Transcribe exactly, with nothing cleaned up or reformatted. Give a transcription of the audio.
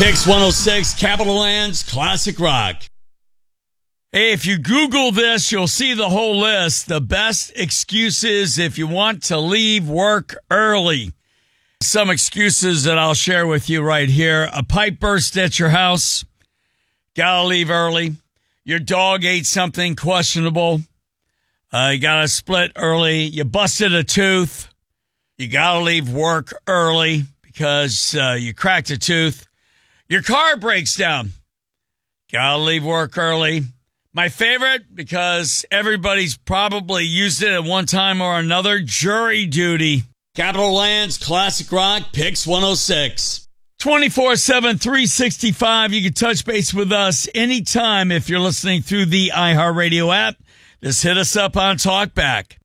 Picks one oh six, Capital Lands, Classic Rock. Hey, if you Google this, you'll see the whole list. The best excuses if you want to leave work early. Some excuses that I'll share with you right here. A pipe burst at your house. Gotta leave early. Your dog ate something questionable. Uh, you gotta split early. You busted a tooth. You gotta leave work early because uh, you cracked a tooth. Your car breaks down. Gotta leave work early. My favorite, because everybody's probably used it at one time or another, jury duty. Capital Lands, Classic Rock, Picks one oh six. twenty-four seven, three sixty-five. You can touch base with us anytime if you're listening through the iHeartRadio app. Just hit us up on TalkBack.